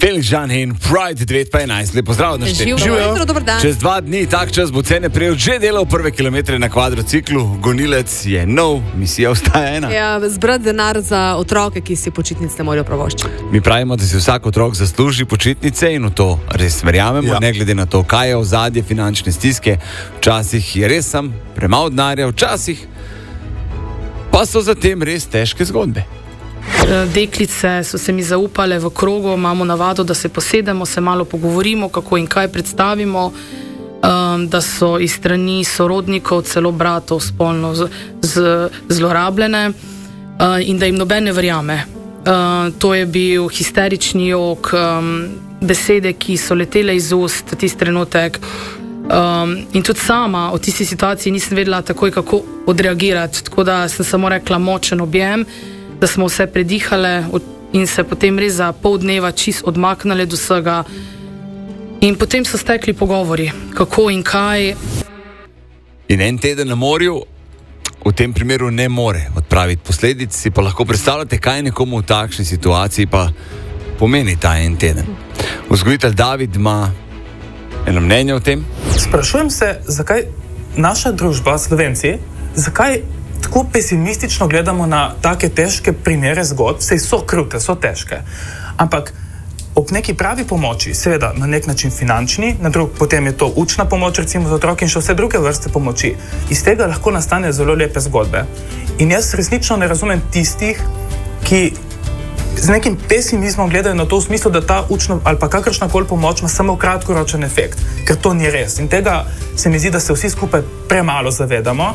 Felix Žan in Pride 9:11. Lepo zdrav, da ste Živijo. Dober dan. Čez 2 dni tak čas bo cene prejel že delal prve kilometre na kvadrociklu. Gonilec je nov, misija ostaja ena. Ja, zbrati denar za otroke, ki si počitnic ne morejo privoščiti. Mi pravimo, da si vsak otrok zasluži počitnice in v to res verjamemo, ne glede na to, kaj je ozadje finančne stiske. Včasih je res sam premalo denarja, včasih pa so zatem res težke zgodbe. Deklice so se mi zaupale v krogu, imamo navado, da se posedemo, se malo pogovorimo, kako in kaj predstavimo, da so iz strani sorodnikov, celo bratov spolno zlorabljene in da jim noben ne verjame. To je bil histerični jok, besede, ki so letele iz ust tisti trenutek. In tudi sama v tisti situaciji nisem vedela takoj, kako odreagirati, tako da sem samo rekla močen objem, da smo vse predihale in se potem res za pol dneva čist odmaknile do vsega. In potem so stekli pogovori, kako in kaj. In en teden na morju v tem primeru ne more odpraviti posledic, si pa lahko predstavljate, kaj nekomu v takšni situaciji pa pomeni ta en teden. Vzgojitelj David ima eno mnenje o tem. Sprašujem se, zakaj naša družba, Slovenci, zakaj tako pesimistično gledamo na take težke primere zgodb, saj so krute, so težke. Ampak ob neki pravi pomoči, seveda na nek način finančni, potem je to učna pomoč, recimo za otroke in še vse druge vrste pomoči, iz tega lahko nastane zelo lepe zgodbe. In jaz resnično ne razumem tistih, ki z nekim pesimizmom gledajo na to v smislu, da ta učna ali pa kakršnakoli pomoč ima samo kratkoročen efekt, ker to ni res. In tega se mi zdi, da se vsi skupaj premalo zavedamo.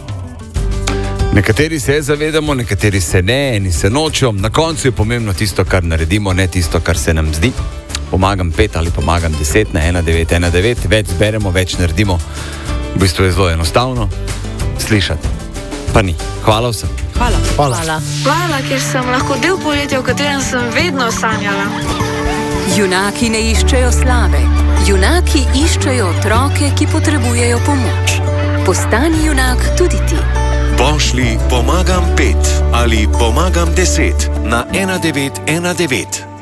Nekateri se zavedamo, nekateri se ne, eni se nočejo. Na koncu je pomembno tisto, kar naredimo, ne tisto, kar se nam zdi. Pomagam 5 ali pomagam 10 na 1919, več zberemo, več naredimo. V bistvu je zelo enostavno slišati. Pa ni. Hvala vsem. Hvala, ker sem lahko del poletja, v katerem sem vedno sanjala. Junaki ne iščejo slave. Junaki iščejo otroke, ki potrebujejo pomoč. Postani junak tudi ti. Pošli pomagam 5 ali pomagam 10 na 1919.